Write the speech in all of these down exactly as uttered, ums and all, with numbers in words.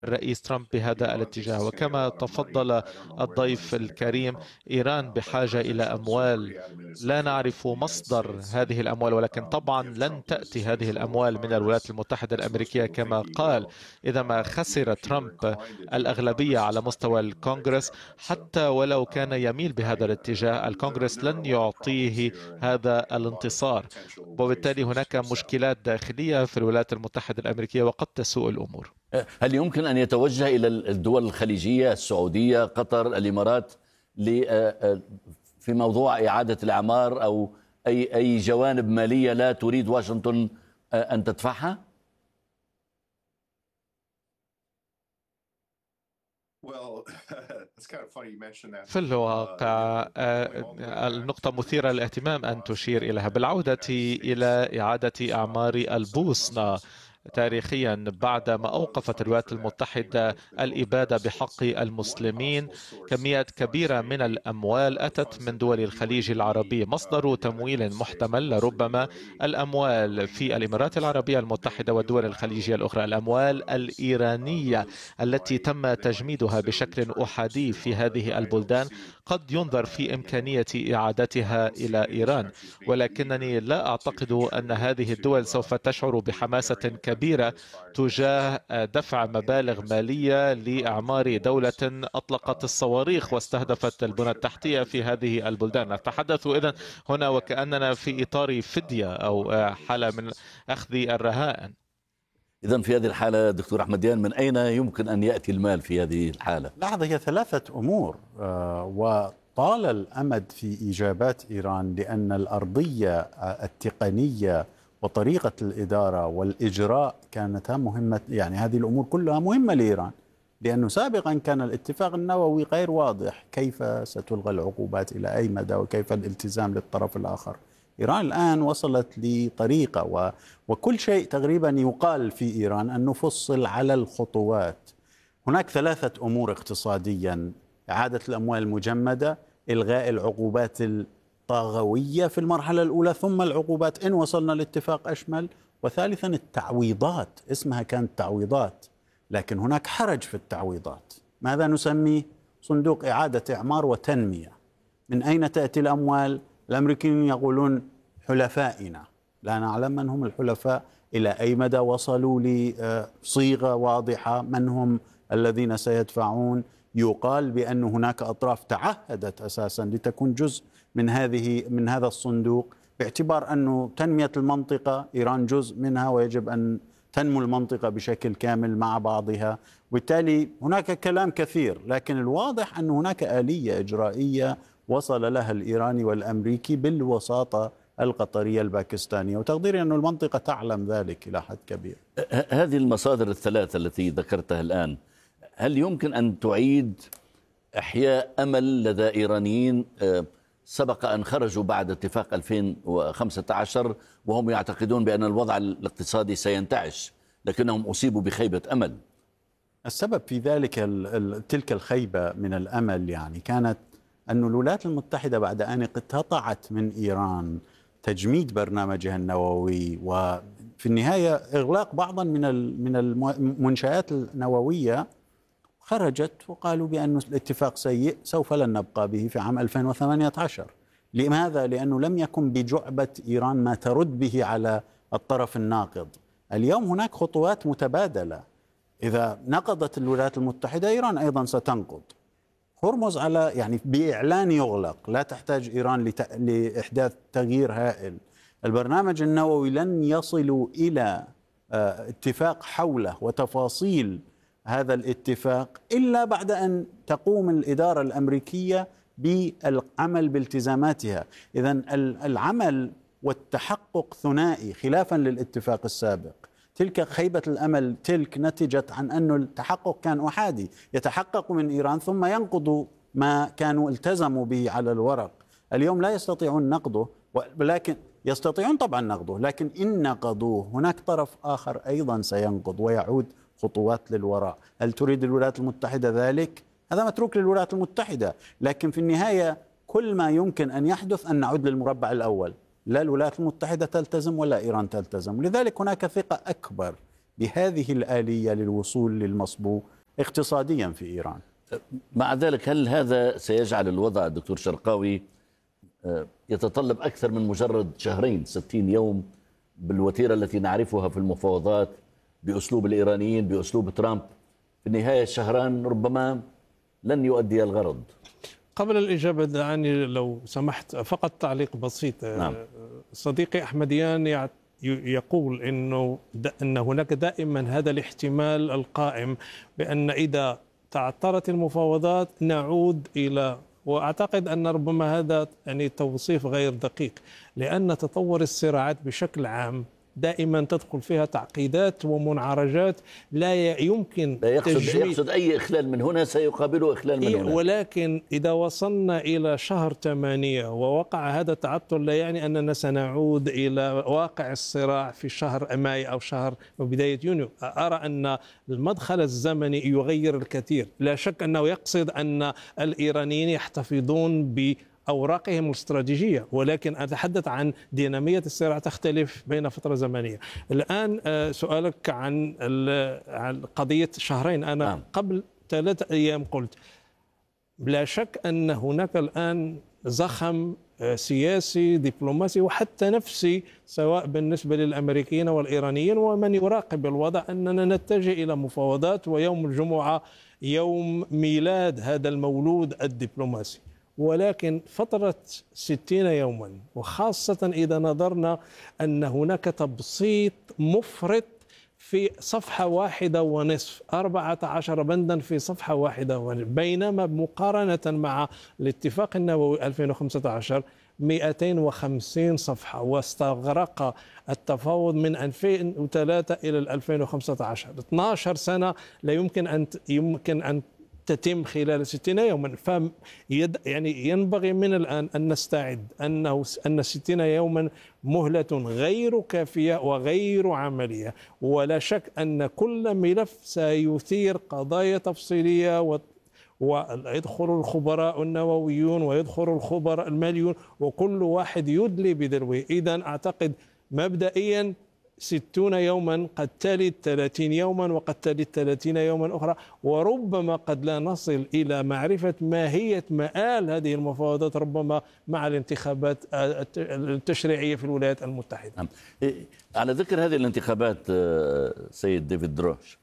الرئيس ترامب بهذا الاتجاه. وكما تفضل الضيف الكريم، إيران بحاجة إلى أموال، لا نعرف مصدر هذه الأموال، ولكن طبعا لن تأتي هذه الأموال من الولايات المتحدة الأمريكية كما قال. إذا ما خسر ترامب الأغلبية على مستوى الكونغرس، حتى ولو كان يميل بهذا الاتجاه، الكونغرس لن يعطيه هذا الانتصار، وبالتالي هناك مشكلات داخلية في الولايات المتحدة الأمريكية وقد تسوء الأمور. هل يمكن أن يتوجه إلى الدول الخليجية، السعودية، قطر، الإمارات، في موضوع إعادة الأعمار أو أي أي جوانب مالية لا تريد واشنطن أن تدفعها؟ في الواقع النقطة مثيرة للاهتمام أن تشير إليها. بالعودة إلى إعادة أعمار البوسنة، تاريخيا بعدما أوقفت الولايات المتحدة الإبادة بحق المسلمين، كميات كبيرة من الأموال أتت من دول الخليج العربي. مصدر تمويل محتمل ربما الأموال في الإمارات العربية المتحدة والدول الخليجية الأخرى، الأموال الإيرانية التي تم تجميدها بشكل أحادي في هذه البلدان. قد ينظر في إمكانية إعادتها إلى إيران، ولكنني لا أعتقد أن هذه الدول سوف تشعر بحماسة كبيرة تجاه دفع مبالغ مالية لإعمار دولة أطلقت الصواريخ واستهدفت البنى التحتية في هذه البلدان. نتحدث إذن هنا وكأننا في إطار فدية أو حالة من أخذ الرهائن. إذن في هذه الحالة دكتور أحمد ديان، من أين يمكن أن يأتي المال في هذه الحالة؟ لحظة، هي ثلاثة أمور، وطال الأمد في إجابات إيران لأن الأرضية التقنية وطريقة الإدارة والإجراء كانتا مهمة. يعني هذه الأمور كلها مهمة لإيران، لأنه سابقا كان الاتفاق النووي غير واضح كيف ستلغى العقوبات إلى أي مدى وكيف الالتزام للطرف الآخر. إيران الآن وصلت لطريقة و... وكل شيء تقريبا يقال في إيران أن نفصل على الخطوات. هناك ثلاثة أمور اقتصاديا: إعادة الأموال المجمدة، إلغاء العقوبات الطاغوية في المرحلة الأولى، ثم العقوبات إن وصلنا لاتفاق أشمل، وثالثا التعويضات. اسمها كانت تعويضات، لكن هناك حرج في التعويضات. ماذا نسميه؟ صندوق إعادة إعمار وتنمية. من أين تأتي الأموال؟ الأمريكيين يقولون حلفائنا، لا نعلم من هم الحلفاء، إلى أي مدى وصلوا لصيغة واضحة، من هم الذين سيدفعون. يقال بأن هناك أطراف تعهدت أساسا لتكون جزء من هذه من هذا الصندوق، باعتبار أنه تنمية المنطقة إيران جزء منها ويجب أن تنمو المنطقة بشكل كامل مع بعضها. وبالتالي هناك كلام كثير، لكن الواضح أن هناك آلية إجرائية وصل لها الإيراني والأمريكي بالوساطة القطرية الباكستانية، وتقديري أن المنطقة تعلم ذلك إلى حد كبير. هذه المصادر الثلاثة التي ذكرتها الآن، هل يمكن أن تعيد إحياء أمل لدى إيرانيين سبق أن خرجوا بعد اتفاق ألفين وخمسة عشر وهم يعتقدون بأن الوضع الاقتصادي سينتعش، لكنهم أصيبوا بخيبة أمل؟ السبب في ذلك تلك الخيبة من الأمل يعني كانت أن الولايات المتحدة بعد أن اقتطعت من إيران تجميد برنامجها النووي، وفي النهاية إغلاق بعضا من من المنشآت النووية، خرجت وقالوا بأن الاتفاق سيء سوف لن نبقى به في عام ألفين وثمانية عشر. لماذا؟ لأنه لم يكن بجعبة إيران ما ترد به على الطرف الناقض. اليوم هناك خطوات متبادلة، إذا نقضت الولايات المتحدة إيران أيضا ستنقض. هرمز على يعني بإعلان يغلق، لا تحتاج إيران لت... لإحداث تغيير هائل. البرنامج النووي لن يصلوا إلى اه اتفاق حوله وتفاصيل هذا الاتفاق إلا بعد أن تقوم الإدارة الأمريكية بالعمل بالتزاماتها. إذن العمل والتحقق ثنائي خلافا للاتفاق السابق. تلك خيبة الأمل تلك نتجت عن أن التحقق كان أحادي، يتحقق من إيران ثم ينقضوا ما كانوا التزموا به على الورق. اليوم لا يستطيعون نقضه، ولكن يستطيعون طبعا نقضه، لكن إن نقضوه هناك طرف آخر أيضا سينقض ويعود خطوات للوراء. هل تريد الولايات المتحدة ذلك؟ هذا متروك للولايات المتحدة، لكن في النهاية كل ما يمكن أن يحدث أن نعود للمربع الأول، لا الولايات المتحدة تلتزم ولا إيران تلتزم. لذلك هناك ثقة أكبر بهذه الآلية للوصول للمصبوغ اقتصاديا في إيران. مع ذلك هل هذا سيجعل الوضع دكتور شرقاوي يتطلب أكثر من مجرد شهرين ستين يوم بالوتيرة التي نعرفها في المفاوضات بأسلوب الإيرانيين بأسلوب ترامب؟ في النهاية شهران ربما لن يؤدي الغرض. قبل الإجابة دعني لو سمحت فقط تعليق بسيط. نعم. صديقي أحمديان يقول إنه أن هناك دائما هذا الاحتمال القائم بأن إذا تعثرت المفاوضات نعود إلى، وأعتقد أن ربما هذا يعني توصيف غير دقيق، لأن تطور الصراعات بشكل عام دائما تدخل فيها تعقيدات ومنعرجات لا يمكن لا يقصد, يقصد أي إخلال من هنا سيقابله إخلال من هنا. ولكن إذا وصلنا إلى شهر ثمانية ووقع هذا التعطل لا يعني أننا سنعود إلى واقع الصراع في شهر ماي أو شهر بداية يونيو. أرى أن المدخل الزمني يغير الكثير. لا شك أنه يقصد أن الإيرانيين يحتفظون ب أوراقهم الاستراتيجية، ولكن أتحدث عن دينامية الصراع تختلف بين فترة زمنية. الآن سؤالك عن عن قضية شهرين، أنا آه. قبل ثلاثة أيام قلت لا شك أن هناك الآن زخم سياسي دبلوماسي وحتى نفسي سواء بالنسبة للأمريكيين والإيرانيين ومن يراقب الوضع أننا نتجه إلى مفاوضات، ويوم الجمعة يوم ميلاد هذا المولود الدبلوماسي. ولكن فترة ستين يوما، وخاصة إذا نظرنا أن هناك تبسيط مفرط في صفحة واحدة ونصف، أربعة عشر بندا في صفحة واحدة ونصف، بينما مقارنة مع الاتفاق النووي ألفين وخمسة عشر مئتين وخمسين صفحة، واستغرق التفاوض من ألفين وثلاثة إلى ألفين وخمسة عشر اثنتي عشرة سنة لا يمكن أن يمكن أن تتم خلال ستين يوما. ف يعني ينبغي من الآن أن نستعد أنه أن ستين يوما مهلة غير كافية وغير عملية، ولا شك أن كل ملف سيثير قضايا تفصيلية و ويدخل الخبراء النوويون ويدخل الخبراء الماليون وكل واحد يدلي بدلوه. إذن أعتقد مبدئيا ستون يوما قد تلي ثلاثين يوما وقد تلي ثلاثين يوما أخرى، وربما قد لا نصل إلى معرفة ماهية مآل هذه المفاوضات ربما مع الانتخابات التشريعية في الولايات المتحدة. على ذكر هذه الانتخابات سيد ديفيد دروش،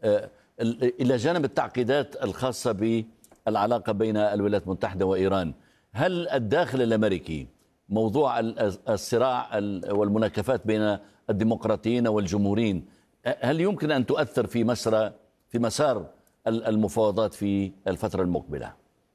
إلى جانب التعقيدات الخاصة بالعلاقة بين الولايات المتحدة وإيران، هل الداخل الأمريكي موضوع الصراع والمناكفات بين الديمقراطيين والجمهوريين هل يمكن أن تؤثر في مسار في مسار المفاوضات في الفترة المقبلة؟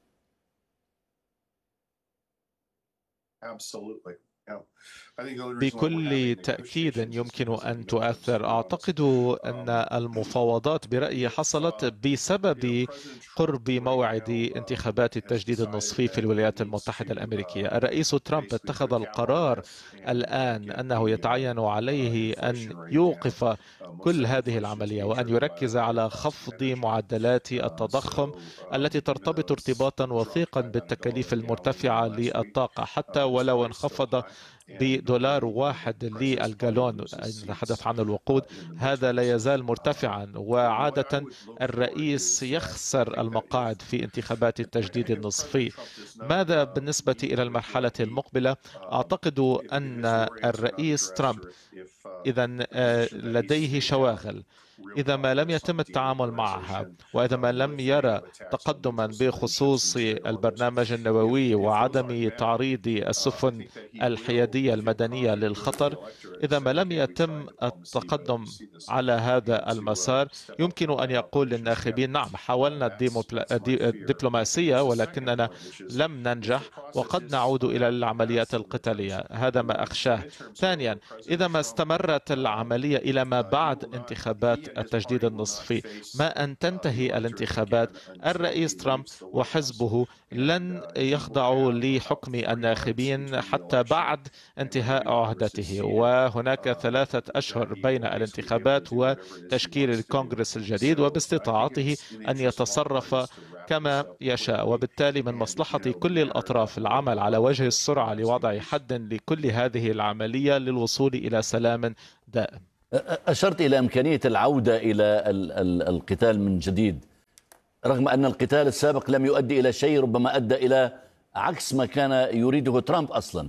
بكل تأكيد يمكن أن تؤثر. أعتقد أن المفاوضات برأيي حصلت بسبب قرب موعد انتخابات التجديد النصفي في الولايات المتحدة الأمريكية. الرئيس ترامب اتخذ القرار الآن أنه يتعين عليه أن يوقف كل هذه العملية وأن يركز على خفض معدلات التضخم التي ترتبط ارتباطا وثيقا بالتكاليف المرتفعة للطاقة، حتى ولو انخفض بدولار واحد للجالون، نتحدث عن الوقود، هذا لا يزال مرتفعا. وعادة الرئيس يخسر المقاعد في انتخابات التجديد النصفي. ماذا بالنسبة إلى المرحلة المقبلة؟ أعتقد أن الرئيس ترامب إذا لديه شواغل، إذا ما لم يتم التعامل معها وإذا ما لم يرى تقدما بخصوص البرنامج النووي وعدم تعريض السفن الحيادية المدنية للخطر، إذا ما لم يتم التقدم على هذا المسار، يمكن أن يقول للناخبين نعم حاولنا الدبلوماسية ولكننا لم ننجح وقد نعود إلى العمليات القتالية. هذا ما أخشاه. ثانيا، إذا ما استمرت العملية إلى ما بعد انتخابات التجديد النصفي، ما أن تنتهي الانتخابات، الرئيس ترامب وحزبه لن يخضعوا لحكم الناخبين حتى بعد انتهاء عهدته، وهناك ثلاثة أشهر بين الانتخابات وتشكيل الكونغرس الجديد، وباستطاعته أن يتصرف كما يشاء. وبالتالي من مصلحة كل الأطراف العمل على وجه السرعة لوضع حد لكل هذه العملية للوصول إلى سلام دائم. أشرت إلى إمكانية العودة إلى القتال من جديد، رغم أن القتال السابق لم يؤدي إلى شيء، ربما أدى إلى عكس ما كان يريده ترامب أصلا.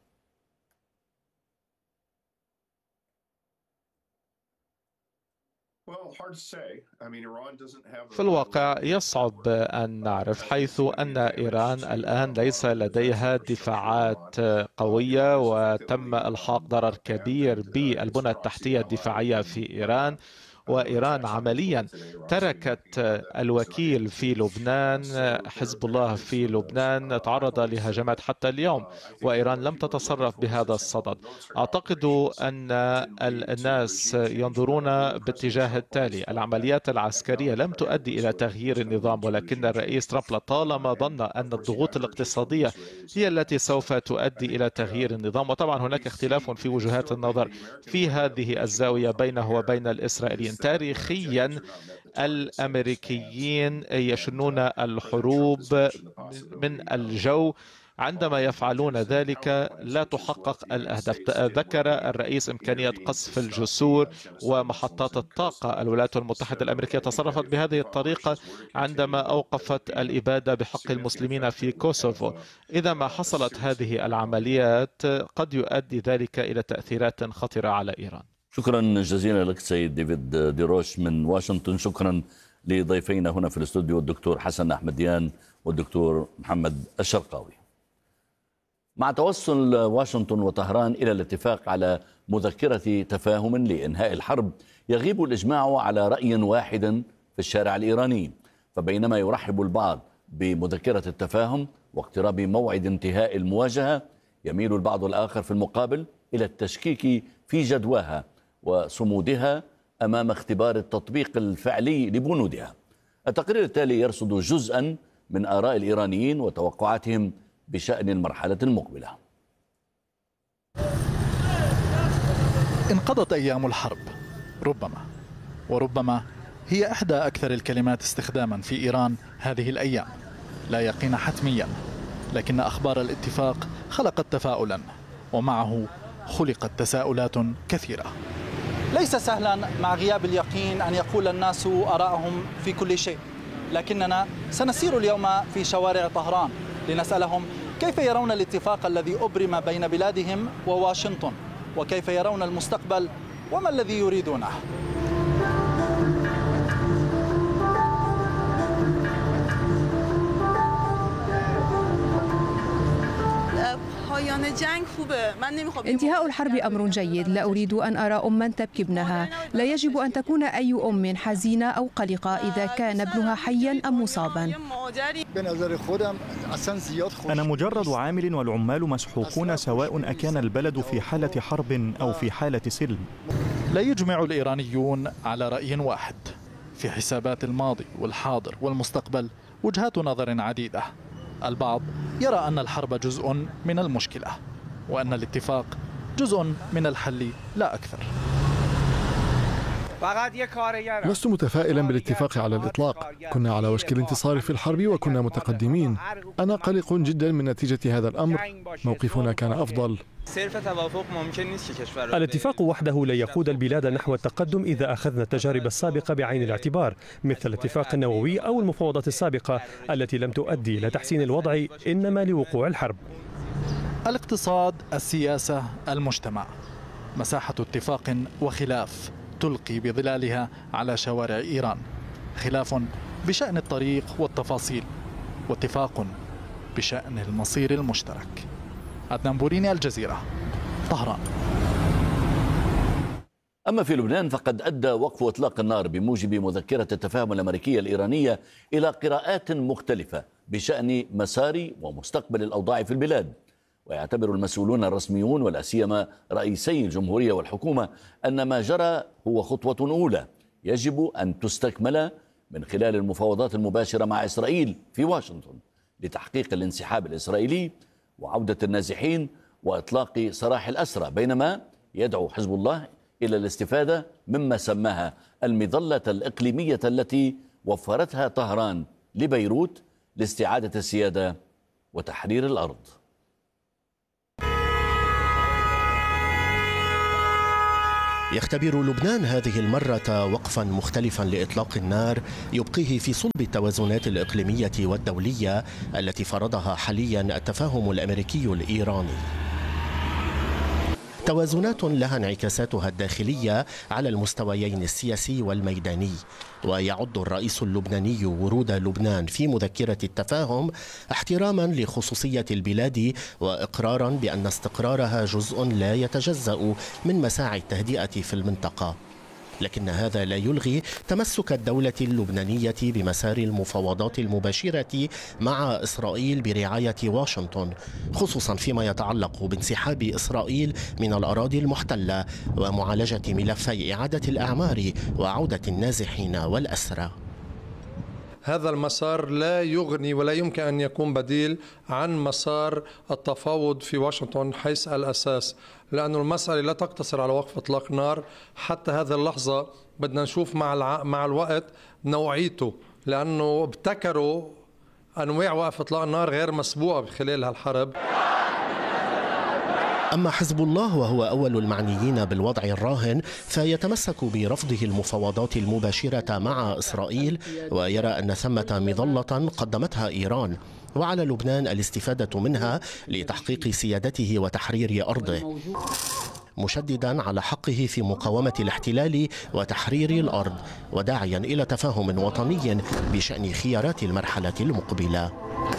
في الواقع يصعب أن نعرف، حيث أن إيران الآن ليس لديها دفاعات قوية، وتم إلحاق ضرر كبير بالبنى التحتية الدفاعية في إيران. وإيران عمليا تركت الوكيل في لبنان، حزب الله في لبنان تعرض لهجمات حتى اليوم، وإيران لم تتصرف بهذا الصدد. أعتقد أن الناس ينظرون باتجاه التالي: العمليات العسكرية لم تؤدي إلى تغيير النظام، ولكن الرئيس ترامب لطالما ظن أن الضغوط الاقتصادية هي التي سوف تؤدي إلى تغيير النظام. وطبعا هناك اختلاف في وجهات النظر في هذه الزاوية بينه وبين الإسرائيليين. تاريخيا الأمريكيين يشنون الحروب من الجو، عندما يفعلون ذلك لا تحقق الأهداف. ذكر الرئيس إمكانية قصف الجسور ومحطات الطاقة. الولايات المتحدة الأمريكية تصرفت بهذه الطريقة عندما أوقفت الإبادة بحق المسلمين في كوسوفو. إذا ما حصلت هذه العمليات قد يؤدي ذلك إلى تأثيرات خطرة على إيران. شكرا جزيلا لك سيد ديفيد ديروش من واشنطن. شكرا لضيفينا هنا في الاستوديو الدكتور حسن أحمديان والدكتور محمد الشرقاوي. مع توصل واشنطن وطهران إلى الاتفاق على مذكرة تفاهم لإنهاء الحرب، يغيب الإجماع على رأي واحد في الشارع الإيراني. فبينما يرحب البعض بمذكرة التفاهم واقتراب موعد انتهاء المواجهة، يميل البعض الآخر في المقابل إلى التشكيك في جدواها وصمودها أمام اختبار التطبيق الفعلي لبنودها. التقرير التالي يرصد جزءا من آراء الإيرانيين وتوقعاتهم بشأن المرحلة المقبلة. انقضت أيام الحرب، ربما وربما هي إحدى أكثر الكلمات استخداما في إيران هذه الأيام. لا يقين حتميا، لكن أخبار الاتفاق خلقت تفاؤلا، ومعه خلقت تساؤلات كثيرة. ليس سهلا مع غياب اليقين أن يقول الناس آراءهم في كل شيء، لكننا سنسير اليوم في شوارع طهران لنسألهم كيف يرون الاتفاق الذي أبرم بين بلادهم وواشنطن، وكيف يرون المستقبل وما الذي يريدونه. انتهاء الحرب أمر جيد. لا أريد أن أرى أما تبكي ابنها. لا يجب أن تكون أي أم حزينة أو قلقة إذا كان ابنها حيا أم مصابا. أنا مجرد عامل، والعمال مسحوقون سواء أكان البلد في حالة حرب أو في حالة سلم. لا يجمع الإيرانيون على رأي واحد. في حسابات الماضي والحاضر والمستقبل وجهات نظر عديدة. البعض يرى أن الحرب جزء من المشكلة، وأن الاتفاق جزء من الحل لا أكثر. لست متفائلا بالاتفاق على الإطلاق. كنا على وشك الانتصار في الحرب وكنا متقدمين. أنا قلق جدا من نتيجة هذا الأمر. موقفنا كان أفضل. الاتفاق وحده لا يقود البلاد نحو التقدم إذا أخذنا التجارب السابقة بعين الاعتبار، مثل الاتفاق النووي أو المفاوضات السابقة التي لم تؤدي إلى تحسين الوضع، إنما لوقوع الحرب. الاقتصاد، السياسة، المجتمع، مساحة اتفاق وخلاف تلقي بظلالها على شوارع إيران. خلاف بشأن الطريق والتفاصيل، واتفاق بشأن المصير المشترك. عدنان بوريني، الجزيرة، طهران. أما في لبنان فقد أدى وقف إطلاق النار بموجب مذكرة التفاهم الأمريكية الإيرانية إلى قراءات مختلفة بشأن مسار ومستقبل الأوضاع في البلاد. ويعتبر المسؤولون الرسميون ولا سيما رئيسي الجمهورية والحكومة أن ما جرى هو خطوة أولى يجب أن تستكمل من خلال المفاوضات المباشرة مع إسرائيل في واشنطن لتحقيق الانسحاب الإسرائيلي وعودة النازحين وإطلاق سراح الأسرى، بينما يدعو حزب الله إلى الاستفادة مما سماها المظلة الإقليمية التي وفرتها طهران لبيروت لاستعادة السيادة وتحرير الأرض. يختبر لبنان هذه المرة وقفا مختلفا لإطلاق النار يبقيه في صلب التوازنات الإقليمية والدولية التي فرضها حاليا التفاهم الأمريكي الإيراني. توازنات لها انعكاساتها الداخلية على المستويين السياسي والميداني. ويعد الرئيس اللبناني ورود لبنان في مذكرة التفاهم احتراما لخصوصية البلاد وإقرارا بأن استقرارها جزء لا يتجزأ من مساعي التهدئة في المنطقة. لكن هذا لا يلغي تمسك الدولة اللبنانية بمسار المفاوضات المباشرة مع إسرائيل برعاية واشنطن، خصوصا فيما يتعلق بانسحاب إسرائيل من الأراضي المحتلة ومعالجة ملفي إعادة الأعمار وعودة النازحين والأسرى. هذا المسار لا يغني ولا يمكن أن يكون بديل عن مسار التفاوض في واشنطن حيث الأساس، لأن المسألة لا تقتصر على وقف إطلاق نار. حتى هذه اللحظة بدنا نشوف مع الع... مع الوقت نوعيته، لأنه ابتكروا أنواع وقف إطلاق نار غير مسبوقة خلال هالحرب. أما حزب الله وهو أول المعنيين بالوضع الراهن فيتمسك برفضه المفاوضات المباشرة مع إسرائيل، ويرى أن ثمة مظلة قدمتها إيران وعلى لبنان الاستفادة منها لتحقيق سيادته وتحرير أرضه، مشددا على حقه في مقاومة الاحتلال وتحرير الأرض، وداعيا إلى تفاهم وطني بشأن خيارات المرحلة المقبلة.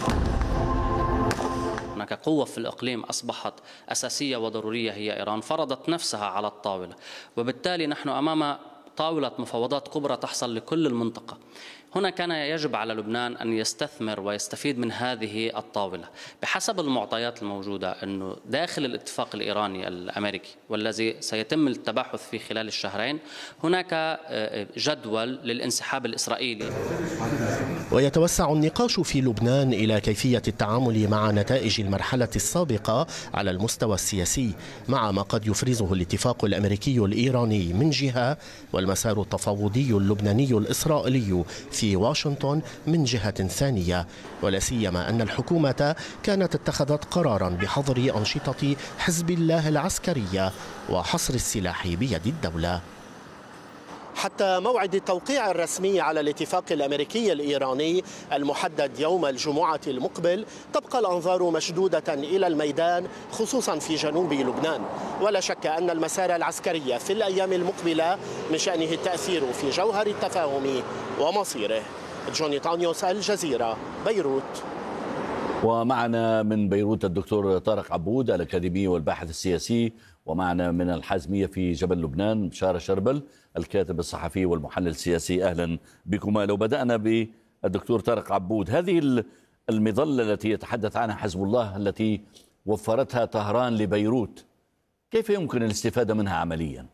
هناك قوة في الإقليم أصبحت أساسية وضرورية هي إيران، فرضت نفسها على الطاولة، وبالتالي نحن أمام طاولة مفاوضات كبرى تحصل لكل المنطقة. هنا كان يجب على لبنان أن يستثمر ويستفيد من هذه الطاولة بحسب المعطيات الموجودة، أنه داخل الاتفاق الإيراني الأمريكي والذي سيتم التباحث فيه خلال الشهرين هناك جدول للانسحاب الإسرائيلي. ويتوسع النقاش في لبنان إلى كيفية التعامل مع نتائج المرحلة السابقة على المستوى السياسي، مع ما قد يفرزه الاتفاق الأمريكي الإيراني من جهة والمسار التفاوضي اللبناني الإسرائيلي في واشنطن من جهة ثانية، ولا سيما أن الحكومة كانت اتخذت قرارا بحظر أنشطة حزب الله العسكرية وحصر السلاح بيد الدولة. حتى موعد التوقيع الرسمي على الاتفاق الأمريكي الإيراني المحدد يوم الجمعة المقبل تبقى الأنظار مشدودة إلى الميدان، خصوصا في جنوب لبنان. ولا شك أن المسار العسكري في الأيام المقبلة من شأنه التأثير في جوهر التفاهم ومصيره. جوني طانيوس، الجزيرة، بيروت. ومعنا من بيروت الدكتور طارق عبود الأكاديمي والباحث السياسي، ومعنا من الحازمية في جبل لبنان بشارة شربل الكاتب الصحفي والمحلل السياسي. أهلا بكما. لو بدأنا بالدكتور طارق عبود، هذه المظلة التي يتحدث عنها حزب الله التي وفرتها طهران لبيروت، كيف يمكن الاستفادة منها عمليا؟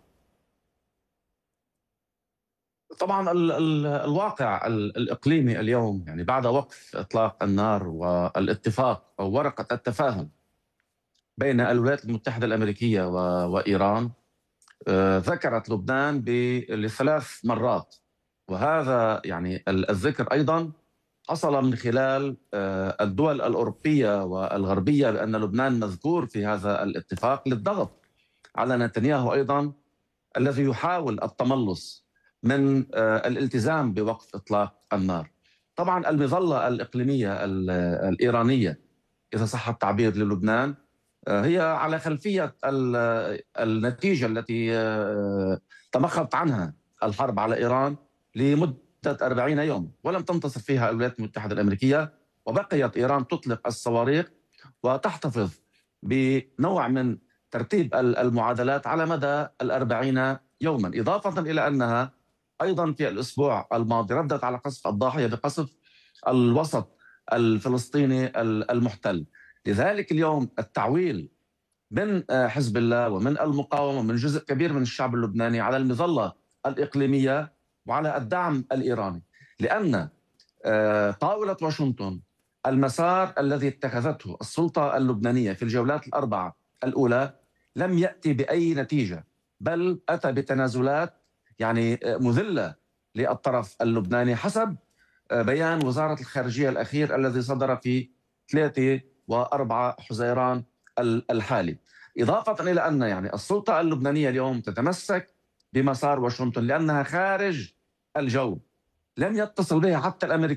طبعا ال ال الواقع ال الإقليمي اليوم، يعني بعد وقف إطلاق النار والاتفاق أو ورقة التفاهم بين الولايات المتحدة الأمريكية وإيران، ذكرت لبنان لثلاث مرات، وهذا يعني الذكر أيضا حصل من خلال الدول الأوروبية والغربية بأن لبنان مذكور في هذا الاتفاق للضغط على نتنياهو أيضا الذي يحاول التملص من الالتزام بوقف إطلاق النار. طبعا المظلة الإقليمية الإيرانية إذا صح التعبير للبنان هي على خلفية النتيجة التي تمخضت عنها الحرب على إيران لمدة أربعين يوم ولم تنتصر فيها الولايات المتحدة الأمريكية، وبقيت إيران تطلق الصواريخ وتحتفظ بنوع من ترتيب المعادلات على مدى الأربعين يوما، إضافة إلى أنها أيضا في الأسبوع الماضي ردت على قصف الضاحية بقصف الوسط الفلسطيني المحتل. لذلك اليوم التعويل من حزب الله ومن المقاومة ومن جزء كبير من الشعب اللبناني على المظلة الإقليمية وعلى الدعم الإيراني، لأن طاولة واشنطن المسار الذي اتخذته السلطة اللبنانية في الجولات الأربعة الأولى لم يأتي بأي نتيجة، بل أتى بتنازلات يعني مذلة للطرف اللبناني حسب بيان وزارة الخارجية الأخير الذي صدر في ثلاثة وأربعة حزيران الحالي. إضافة إلى أن يعني السلطة اللبنانية اليوم تتمسك بمسار واشنطن لأنها خارج الجو. لم يتصل بها حتى الأمريكيين.